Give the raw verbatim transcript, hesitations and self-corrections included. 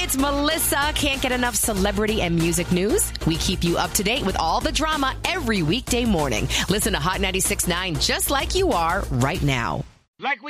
It's Melissa. Can't get enough celebrity and music news? We keep you up to date with all the drama every weekday morning. Listen to Hot ninety-six point nine just like you are right now. Like we